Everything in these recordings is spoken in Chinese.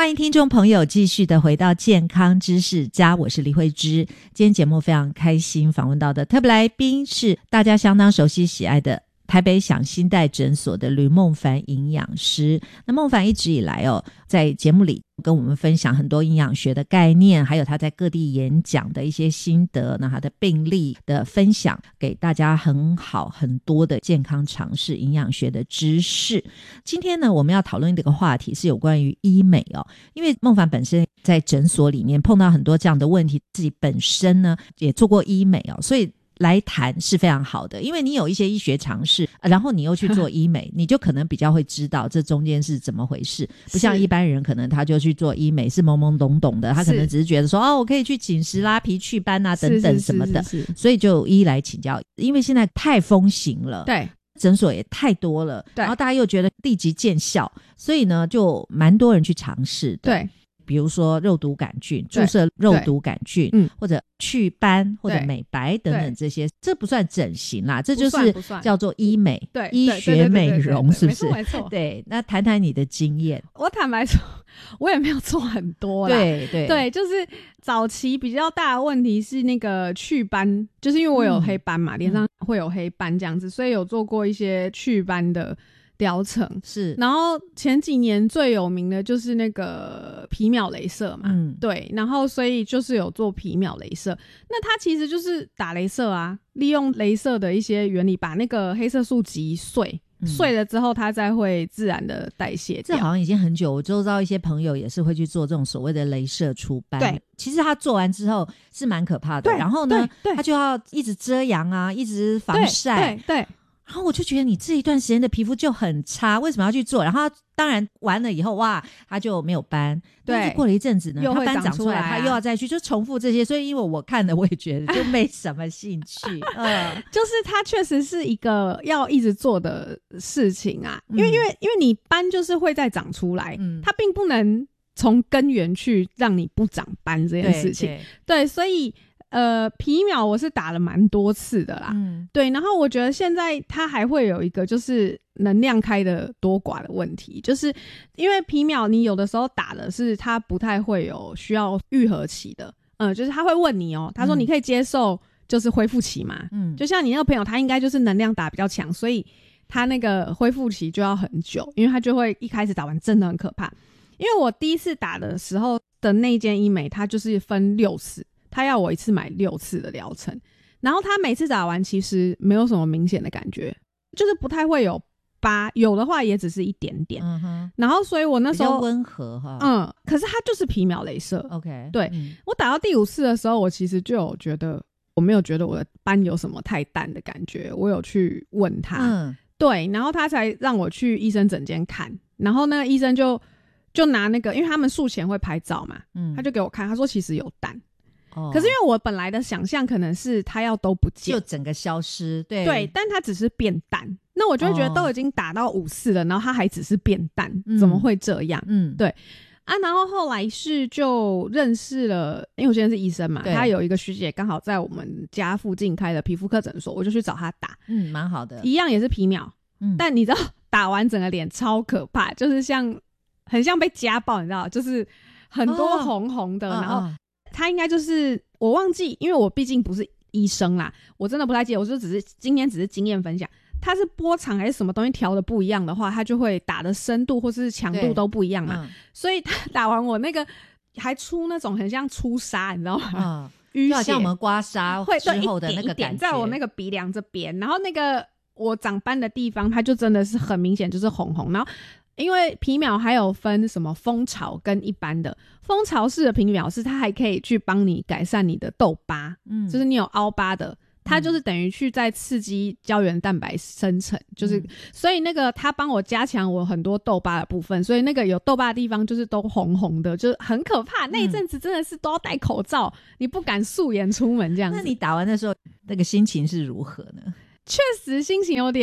欢迎听众朋友继续的回到健康知识家，我是李慧芝。今天节目非常开心，访问到的特别来宾是大家相当熟悉喜爱的台北享新代诊所的吕孟凡营养师。那孟凡一直以来在节目里跟我们分享很多营养学的概念，还有他在各地演讲的一些心得，那他的病例的分享，给大家很多的健康常识、营养学的知识。今天呢，我们要讨论这个话题是有关于医美因为孟凡本身在诊所里面碰到很多这样的问题，自己本身呢也做过医美所以来谈是非常好的，因为你有一些医学常识，然后你又去做医美，你就可能比较会知道这中间是怎么回事，不像一般人可能他就去做医美是懵懵懂懂的，他可能只是觉得说我可以去紧实拉皮祛斑等等什么的，所以就一一来请教。因为现在太风行了，对，诊所也太多了，然后大家又觉得立即见效，所以呢就蛮多人去尝试的。对，比如说肉毒杆菌，注射肉毒杆菌，或者祛斑或者美白等等这些，这不算整形啦，这就是叫做医美，对，医学美容，是不是？没错。对，那谈谈你的经验。 我坦白说，我也没有做很多啦。对，就是早期比较大的问题是那个祛斑，就是因为我有黑斑嘛，脸上会有黑斑这样子，所以有做过一些祛斑的疗程。是，然后前几年最有名的就是那个皮秒雷射嘛，对，然后所以就是有做皮秒雷射，那它其实就是打雷射啊，利用雷射的一些原理把那个黑色素击碎，碎了之后它再会自然的代谢掉。 这好像已经很久，我周遭一些朋友也是会去做这种所谓的雷射除斑。对，其实他做完之后是蛮可怕的，然后呢他就要一直遮阳啊，一直防晒。对，然后我就觉得你这一段时间的皮肤就很差，为什么要去做？然后当然完了以后它就没有斑，但是过了一阵子呢，它斑长出来，它又要再去，就重复这些。所以因为我看了我也觉得就没什么兴趣。 就是它确实是一个要一直做的事情啊，因为你斑就是会再长出来，它并不能从根源去让你不长斑这件事情。对，所以皮秒我是打了蛮多次的啦，对，然后我觉得现在它还会有一个就是能量开的多寡的问题，就是因为皮秒你有的时候打的是它不太会有需要愈合期的，就是他会问你他说你可以接受就是恢复期嘛，就像你那个朋友他应该就是能量打比较强，所以他那个恢复期就要很久，因为他就会一开始打完真的很可怕。因为我第一次打的时候的那间医美它就是分6次，他要我一次买6次的疗程，然后他每次打完其实没有什么明显的感觉，就是不太会有疤，有的话也只是一点点，然后所以我那时候比较温和可是他就是皮秒雷射 OK， 对，我打到第5次的时候，我其实就有觉得我没有觉得我的斑有什么太淡的感觉，我有去问他，对，然后他才让我去医生诊间看，然后那个医生就拿那个，因为他们术前会拍照嘛，他就给我看，他说其实有淡，可是因为我本来的想象可能是他要都不见， 就整个消失， 对，但他只是变淡，那我就会觉得都已经打到5次了，然后他还只是变淡，怎么会这样？对啊，然后后来是就认识了，因为我现在是医生嘛，他有一个学姐刚好在我们家附近开的皮肤科诊所，我就去找他打， 蛮好的， 一样也是皮秒，但你知道打完整个脸超可怕，就是很像被家暴，你知道，就是很多红红的，然后他应该就是我忘记，因为我毕竟不是医生啦，我真的不太记得，我就今天只是经验分享，他是波长还是什么东西调的不一样的话，他就会打的深度或是强度都不一样嘛，所以他打完我那个还出那种很像出痧，你知道吗？ 淤血，就好像我们刮痧之后的那个感觉，一点在我那个鼻梁这边，然后那个我长斑的地方，它就真的是很明显就是红红，然后因为皮秒还有分什么蜂巢跟一般的，蜂巢式的皮秒是它还可以去帮你改善你的痘疤，就是你有凹疤的，它就是等于去再刺激胶原蛋白生成，就是所以那个它帮我加强我很多痘疤的部分，所以那个有痘疤的地方就是都红红的，就是很可怕，那一阵子真的是都要戴口罩，你不敢素颜出门这样子。 那你打完的时候那个心情是如何呢？ 确实心情有点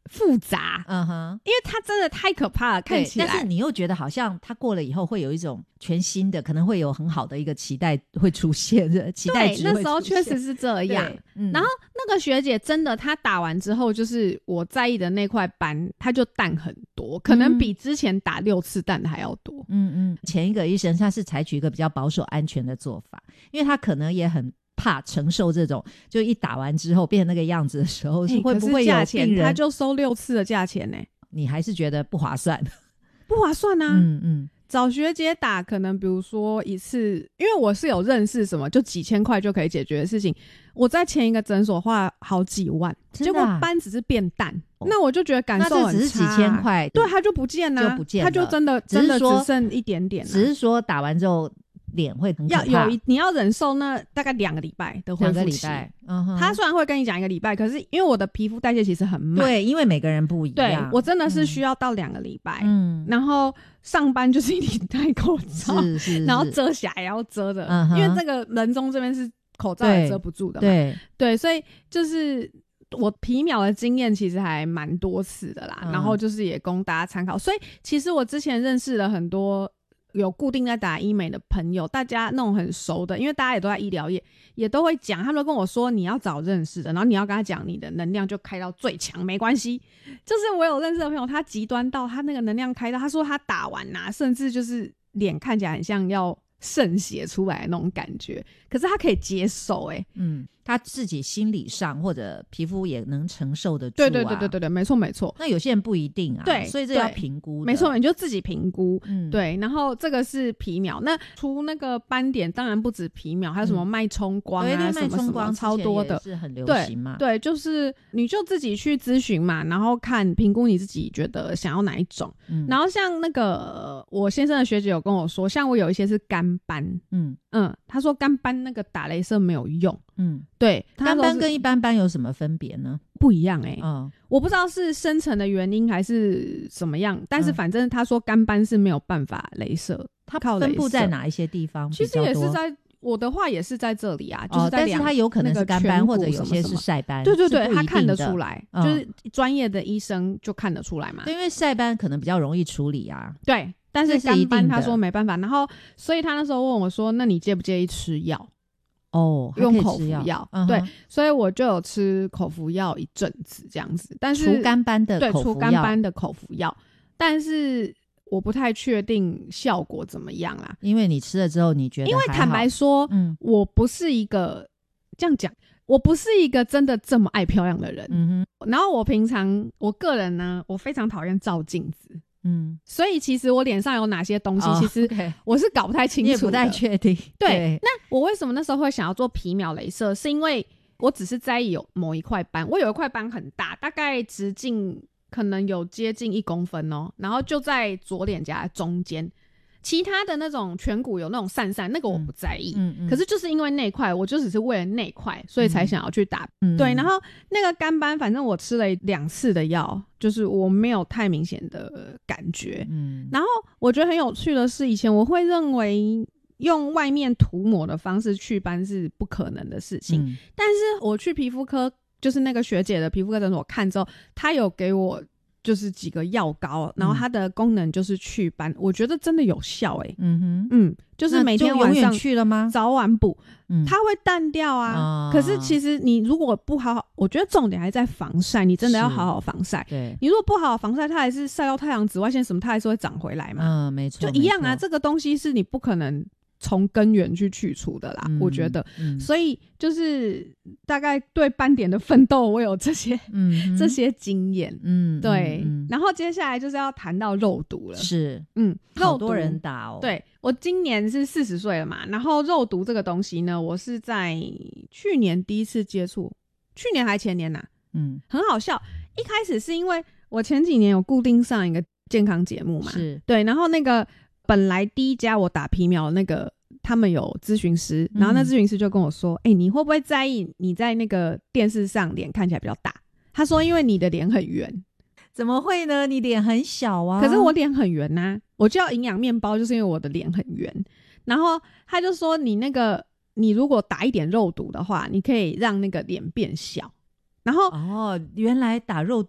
复杂，因为它真的太可怕了，看起来。 但是你又觉得好像它过了以后会有一种全新的，可能会有很好的一个期待会出现的，期待值会出现。 对，那时候确实是这样。然后那个学姐真的，她打完之后，就是我在意的那块斑，她就淡很多，可能比之前打6次淡的还要多。 前一个医生他是采取一个比较保守安全的做法，因为他可能也很怕承受这种，就一打完之后变成那个样子的时候，会不会有病人他就收6次的价钱呢？ 你还是觉得不划算？ 不划算啊！找学姐打可能比如说一次，因为我是有认识什么就几千块就可以解决的事情，我在前一个诊所花好几万，结果斑只是变淡，那我就觉得感受很差。 那这只是几千块， 对，它就不见了，它就真的只剩一点点， 只是说打完之后脸会很可怕， 你要忍受那大概2个礼拜的恢复期。他虽然会跟你讲1个礼拜，可是因为我的皮肤代谢其实很慢， 对，因为每个人不一样， 对，我真的是需要到2个礼拜。然后上班就是一定戴口罩，然后遮瑕也要遮的，因为这个人中这边是口罩也遮不住的嘛。对，所以就是我皮秒的经验其实还蛮多次的啦，然后就是也供大家参考。所以其实我之前认识了很多有固定在打医美的朋友，大家那种很熟的，因为大家也都在医疗业，也都会讲，他们都跟我说你要找认识的，然后你要跟他讲你的能量就开到最强没关系。就是我有认识的朋友，他极端到他那个能量开到，他说他打完甚至就是脸看起来很像要渗血出来的那种感觉，可是他可以接受他自己心理上或者皮肤也能承受得住。 对，没错没错。 那有些人不一定啊，对，所以这要评估的。 没错，你就自己评估。对。然后这个是皮秒，那除那个斑点，当然不止皮秒，还有什么脉冲光啊，什么什么超多的， 是很流行嘛。 对，就是你就自己去咨询嘛，然后评估你自己觉得想要哪一种。然后像那个我先生的学姐有跟我说，像我有一些是干斑，他说干斑那个打雷射没有用。对， 干斑跟一般斑有什么分别呢？ 不一样我不知道是生成的原因还是什么样，但是反正他说干斑是没有办法雷射，它靠雷射。 分布在哪一些地方？ 其实也是在我的话也是在这里啊，就是在但是它有可能是干斑，或者有些是晒斑。 对，他看得出来，就是专业的医生就看得出来嘛。 对，因为晒斑可能比较容易处理啊。 对，但是干斑他说没办法，然后所以他那时候问我说：“那你介不介意吃药？”用口服药。对，所以我就有吃口服药一阵子这样子，但是除干斑的口服药， 除干斑的口服药，但是我不太确定效果怎么样啦。 因为你吃了之后你觉得还好？ 因为坦白说，我不是一个这样讲，我不是一个真的这么爱漂亮的人。然后我平常我个人呢，我非常讨厌照镜子。所以其实我脸上有哪些东西，其实我是搞不太清楚的， 你也不太确定。 对，那我为什么那时候会想要做皮秒雷射，是因为我只是在意有某一块斑，我有一块斑很大，大概直径可能有接近1公分然后就在左脸颊中间。其他的那种颧骨有那种散散，那个我不在意。可是就是因为那块，我就只是为了那块，所以才想要去打。对，然后那个干斑，反正我吃了2次的药，就是我没有太明显的感觉。然后我觉得很有趣的是，以前我会认为用外面涂抹的方式祛斑是不可能的事情，但是我去皮肤科，就是那个学姐的皮肤科诊所看之后，她有给我就是几个药膏，然后它的功能就是祛斑，我觉得真的有效就是每天晚上去了吗？ 早晚补，它会淡掉啊。可是其实你如果不好好，我觉得重点还在防晒，你真的要好好防晒。 对， 你如果不好好防晒，它还是晒到太阳、紫外线什么，它还是会长回来嘛。 没错， 就一样啊。这个东西是你不可能从根源去除的啦，我觉得。所以就是大概对斑点的奋斗，我有这些这些经验。对。然后接下来就是要谈到肉毒了。 是， 好多人打哦。 对，我今年是40岁了嘛，然后肉毒这个东西呢，我是在去年第一次接触，去年还前年很好笑。一开始是因为我前几年有固定上一个健康节目嘛， 是对，然后那个本来第一家我打皮秒那个他们有咨询师，然后那咨询师就跟我说你会不会在意你在那个电视上脸看起来比较大？他说因为你的脸很圆。 怎么会呢？你脸很小啊。 可是我脸很圆啊，我就要营养面包，就是因为我的脸很圆。然后他就说你如果打一点肉毒的话，你可以让那个脸变小。然后原来打肉